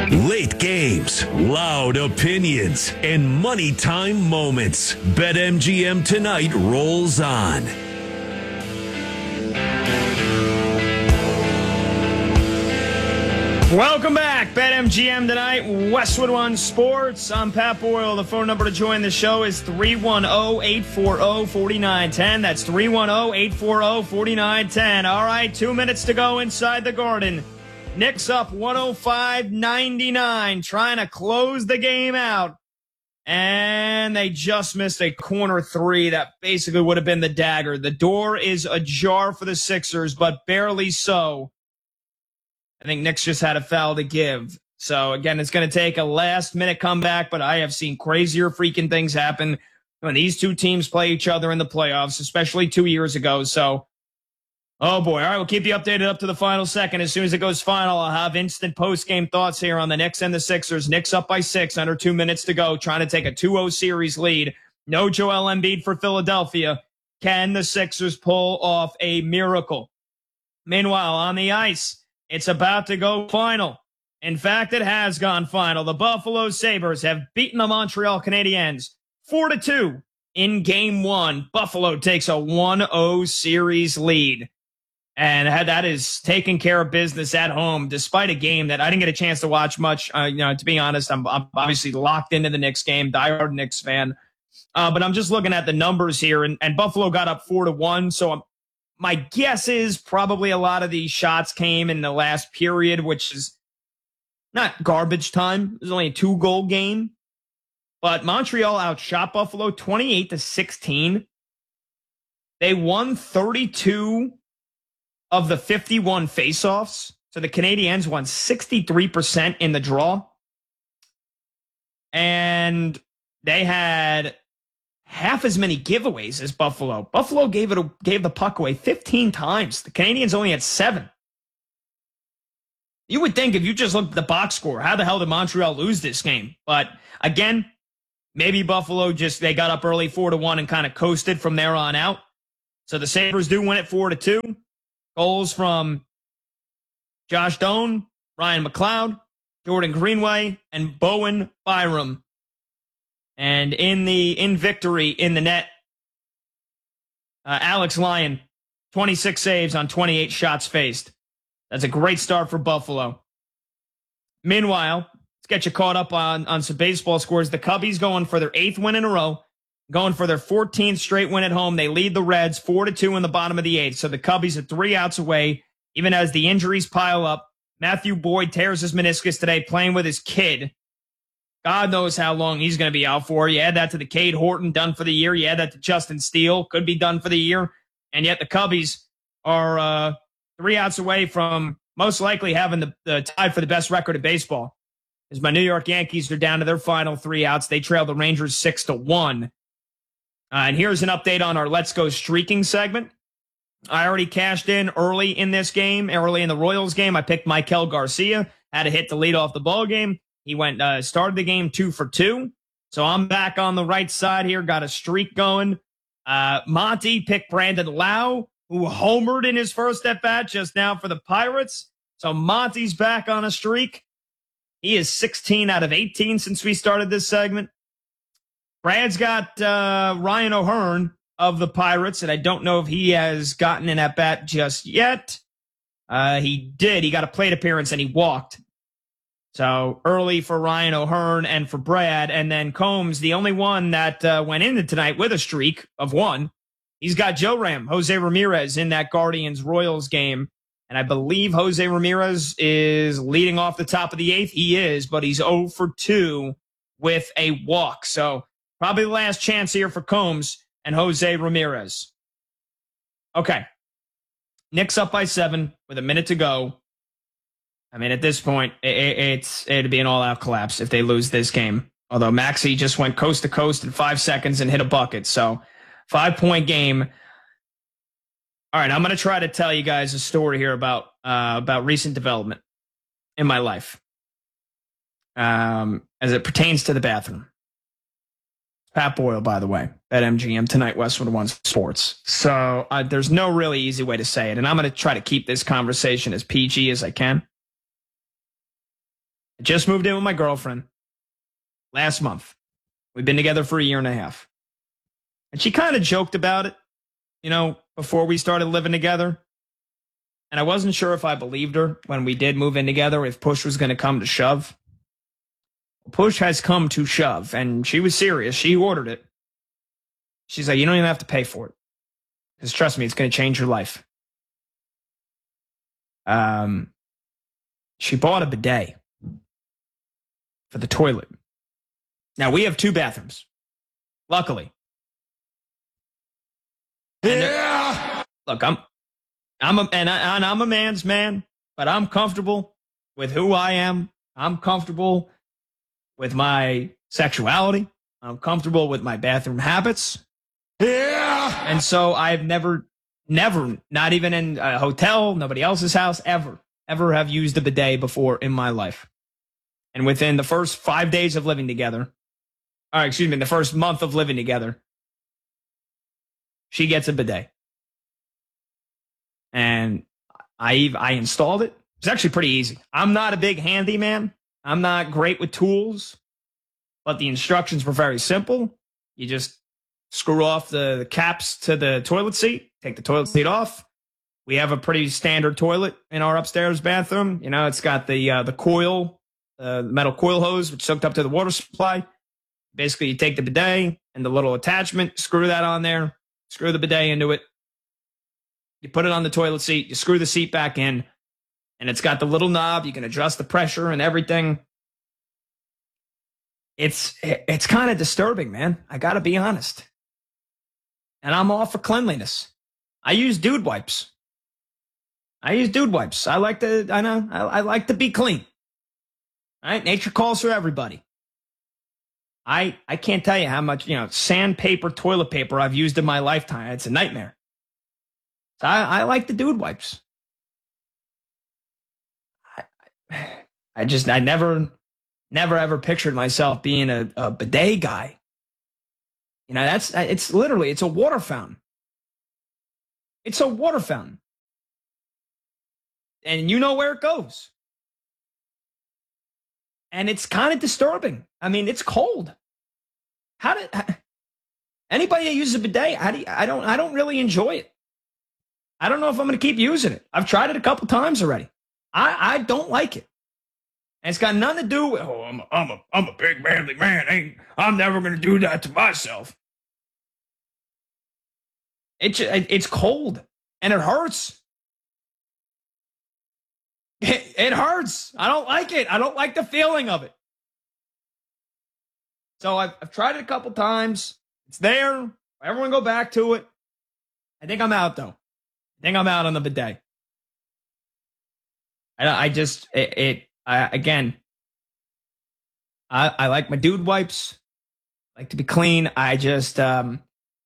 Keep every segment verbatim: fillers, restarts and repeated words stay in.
Late games, loud opinions, and money time moments. BetMGM Tonight rolls on. Welcome back. BetMGM Tonight, Westwood One Sports. I'm Pat Boyle. The phone number to join the show is three one zero, eight four zero, four nine one zero. That's three one zero, eight four zero, four nine one zero. All right, two minutes to go inside the Garden. Knicks up one oh five ninety-nine, trying to close the game out. And they just missed a corner three that basically would have been the dagger. The door is ajar for the Sixers, but barely so. I think Knicks just had a foul to give. So, again, it's going to take a last-minute comeback, but I have seen crazier freaking things happen when these two teams play each other in the playoffs, especially two years ago. So, oh, boy. All right, we'll keep you updated up to the final second. As soon as it goes final, I'll have instant post-game thoughts here on the Knicks and the Sixers. Knicks up by six, under two minutes to go, trying to take a two oh series lead. No Joel Embiid for Philadelphia. Can the Sixers pull off a miracle? Meanwhile, on the ice, it's about to go final. In fact, it has gone final. The Buffalo Sabres have beaten the Montreal Canadiens four to two in game one. Buffalo takes a one oh series lead. And that is taking care of business at home, despite a game that I didn't get a chance to watch much. Uh, you know, to be honest, I'm, I'm obviously locked into the Knicks game, diehard Knicks fan. Uh, but I'm just looking at the numbers here, and, and Buffalo got up four to one, so I'm My guess is probably a lot of these shots came in the last period, which is not garbage time. It was only a two-goal game. But Montreal outshot Buffalo twenty-eight to sixteen. They won thirty-two of the fifty-one faceoffs. So the Canadiens won sixty-three percent in the draw. And they had half as many giveaways as Buffalo. Buffalo gave it a, gave the puck away fifteen times. The Canadiens only had seven. You would think if you just looked at the box score, how the hell did Montreal lose this game? But again, maybe Buffalo just, they got up early four to one and kind of coasted from there on out. So the Sabres do win it four to two. Goals from Josh Doan, Ryan McLeod, Jordan Greenway, and Bowen Byram. And in the in victory in the net, uh, Alex Lyon, twenty-six saves on twenty-eight shots faced. That's a great start for Buffalo. Meanwhile, let's get you caught up on, on some baseball scores. The Cubbies going for their eighth win in a row, going for their fourteenth straight win at home. They lead the Reds four to two in the bottom of the eighth. So the Cubbies are three outs away, even as the injuries pile up. Matthew Boyd tears his meniscus today playing with his kid. God knows how long he's going to be out for. You add that to the Cade Horton, done for the year. You add that to Justin Steele, could be done for the year. And yet the Cubbies are uh, three outs away from most likely having the, the tie for the best record in baseball. As my New York Yankees are down to their final three outs. They trail the Rangers six to one. Uh, and here's an update on our Let's Go Streaking segment. I already cashed in early in this game, early in the Royals game. I picked Michael Garcia, had a hit to lead off the ball game. He went, uh, started the game two for two. So I'm back on the right side here, got a streak going. Uh, Monty picked Brandon Lau, who homered in his first at-bat just now for the Pirates. So Monty's back on a streak. He is sixteen out of eighteen since we started this segment. Brad's got uh, Ryan O'Hearn of the Pirates, and I don't know if he has gotten an at-bat just yet. Uh, he did. He got a plate appearance, and he walked. So early for Ryan O'Hearn and for Brad. And then Combs, the only one that uh, went into tonight with a streak of one. He's got Joe Ram, Jose Ramirez in that Guardians-Royals game. And I believe Jose Ramirez is leading off the top of the eighth. He is, but he's oh for two with a walk. So probably the last chance here for Combs and Jose Ramirez. Okay. Knicks up by seven with a minute to go. I mean, at this point, it, it's it'd be an all-out collapse if they lose this game. Although Maxey just went coast to coast in five seconds and hit a bucket. So, five-point game. All right, I'm going to try to tell you guys a story here about uh, about recent development in my life um, as it pertains to the bathroom. Pat Boyle, by the way, at M G M Tonight, Westwood One Sports. So uh, there's no really easy way to say it, and I'm going to try to keep this conversation as P G as I can. I just moved in with my girlfriend last month. We've been together for a year and a half. And she kind of joked about it, you know, before we started living together. And I wasn't sure if I believed her when we did move in together, if push was going to come to shove. Push has come to shove, and she was serious. She ordered it. She's like, you don't even have to pay for it. Because trust me, it's going to change your life. Um, she bought a bidet for the toilet. Now, we have two bathrooms, luckily. Yeah. Look, I'm, I'm a, and, I, and I'm a man's man, but I'm comfortable with who I am. I'm comfortable with my sexuality. I'm comfortable with my bathroom habits. Yeah. And so I've never, never, not even in a hotel, nobody else's house, ever, ever have used a bidet before in my life. And within the first five days of living together, or excuse me, the first month of living together, she gets a bidet. And I, I installed it. It's actually pretty easy. I'm not a big handyman. I'm not great with tools, but the instructions were very simple. You just screw off the, the caps to the toilet seat, take the toilet seat off. We have a pretty standard toilet in our upstairs bathroom. You know, it's got the uh, the coil, uh, the metal coil hose, which is hooked up to the water supply. Basically, you take the bidet and the little attachment, screw that on there, screw the bidet into it. You put it on the toilet seat, you screw the seat back in, and it's got the little knob. You can adjust the pressure and everything. It's it's kind of disturbing, man. I got to be honest. And I'm all for cleanliness. I use dude wipes. I use dude wipes. I like to, I know, I, I like to be clean. All right, nature calls for everybody. I I can't tell you how much, you know, sandpaper, toilet paper I've used in my lifetime. It's a nightmare. So I, I like the dude wipes. I, I just, I never, never ever pictured myself being a, a bidet guy. You know, that's, it's literally, it's a water fountain. It's a water fountain. And you know where it goes. And it's kind of disturbing. I mean, it's cold. How did, how, anybody that uses a bidet, how do you, I don't, I don't really enjoy it. I don't know if I'm going to keep using it. I've tried it a couple times already. I, I don't like it. And it's got nothing to do with, oh, I'm a, I'm a, I'm a big manly man. Ain't, I'm never going to do that to myself. It, it's cold and it hurts. It, it hurts. I don't like it. I don't like the feeling of it. So I've, I've tried it a couple times. It's there. Everyone go back to it. I think I'm out, though. I think I'm out on the bidet. I, I just, it, it I, again, I, I like my dude wipes. I like to be clean. I just, um,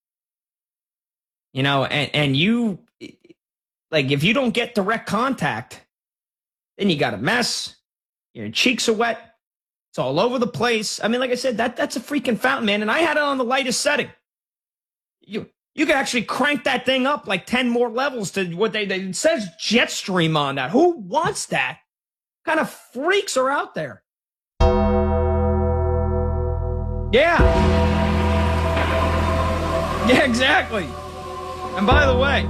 you know, and, and you, like, if you don't get direct contact, then you got a mess. Your cheeks are wet. It's all over the place. I mean, like I said, that that's a freaking fountain, man. And I had it on the lightest setting. You you can actually crank that thing up like ten more levels to what they, they it says Jetstream on that. Who wants that? What kind of freaks are out there? Yeah. Yeah, exactly. And by the way,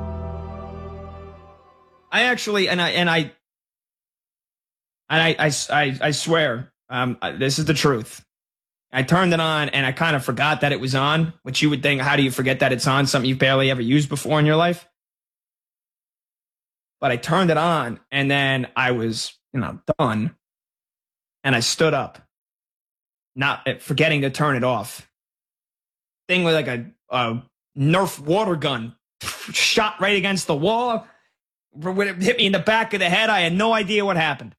I actually, and I, and I, and I, I, I, I swear, um, this is the truth. I turned it on and I kind of forgot that it was on, which you would think, how do you forget that it's on something you've barely ever used before in your life? But I turned it on and then I was, you know, done. And I stood up, not forgetting to turn it off. Thing with like a, a Nerf water gun shot right against the wall. When it hit me in the back of the head, I had no idea what happened.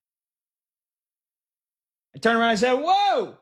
I turned around and I said, whoa!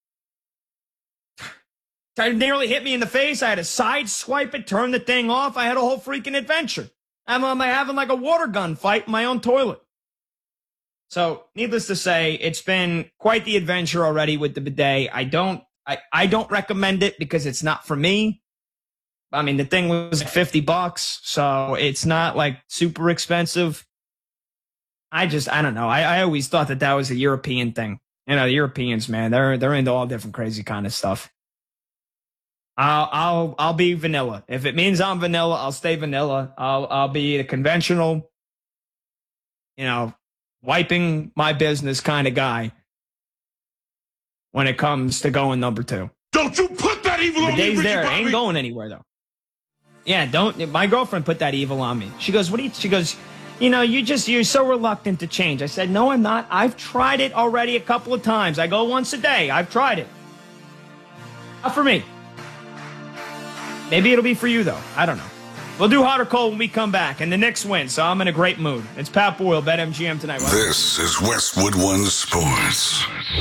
It nearly hit me in the face. I had to side swipe it, turn the thing off. I had a whole freaking adventure. I'm, I'm having like a water gun fight in my own toilet. So, needless to say, it's been quite the adventure already with the bidet. I don't, I, I don't recommend it because it's not for me. I mean, the thing was fifty bucks, so it's not like super expensive. I just, I don't know. I, I always thought that that was a European thing. You know, the Europeans, man, they're they're into all different crazy kind of stuff. I'll I'll I'll be vanilla. If it means I'm vanilla, I'll stay vanilla. I'll I'll be the conventional, you know, wiping my business kind of guy when it comes to going number two. Don't you put that evil The on me, day's Ricky there. It Bobby. ain't going anywhere though. Yeah, don't. My girlfriend put that evil on me. She goes, "What do you?" She goes, "You know, you just you're so reluctant to change." I said, "No, I'm not. I've tried it already a couple of times. I go once a day. I've tried it. Not for me. Maybe it'll be for you though. I don't know. We'll do hot or cold when we come back, and the Knicks win, so I'm in a great mood. It's Pat Boyle, BetMGM tonight. This is Westwood One Sports.